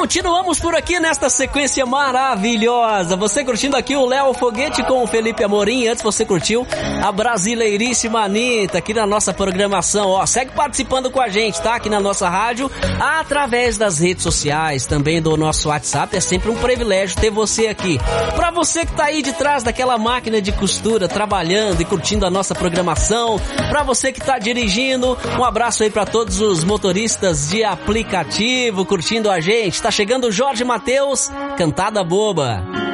Continuamos por aqui nesta sequência maravilhosa. Você curtindo aqui o Léo Foguete com o Felipe Amorim. Antes você curtiu a brasileiríssima Anitta aqui na nossa programação. Ó, segue participando com a gente, tá? Aqui na nossa rádio, através das redes sociais, também do nosso WhatsApp. É sempre um privilégio ter você aqui. Pra você que tá aí de trás daquela máquina de costura, trabalhando e curtindo a nossa programação. Pra você que tá dirigindo, um abraço aí pra todos os motoristas de aplicativo curtindo a gente. Tá chegando o Jorge Mateus, Cantada Boba.